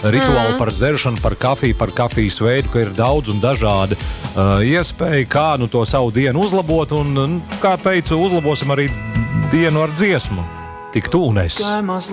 rituāli par dzeršanu, par kafiju, par kafijas veidu, ka ir daudz un dažādi iespēja, kā to savu dienu uzlabot, un, kā teicu, uzlabosim arī dienu ar dziesmu. Tik tu un es.